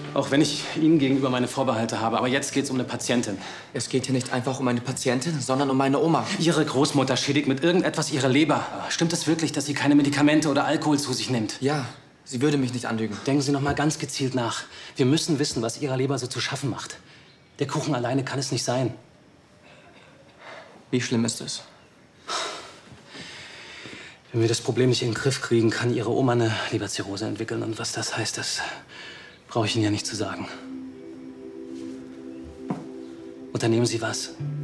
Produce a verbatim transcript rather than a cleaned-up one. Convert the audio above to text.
Auch wenn ich Ihnen gegenüber meine Vorbehalte habe. Aber jetzt geht es um eine Patientin. Es geht hier nicht einfach um eine Patientin, sondern um meine Oma. Ihre Großmutter schädigt mit irgendetwas ihre Leber. Stimmt es wirklich, dass sie keine Medikamente oder Alkohol zu sich nimmt? Ja, sie würde mich nicht anlügen. Denken Sie noch mal ganz gezielt nach. Wir müssen wissen, was Ihrer Leber so zu schaffen macht. Der Kuchen alleine kann es nicht sein. Wie schlimm ist es? Wenn wir das Problem nicht in den Griff kriegen, kann Ihre Oma eine Leberzirrhose entwickeln. Und was das heißt, das brauche ich Ihnen ja nicht zu sagen. Unternehmen Sie was.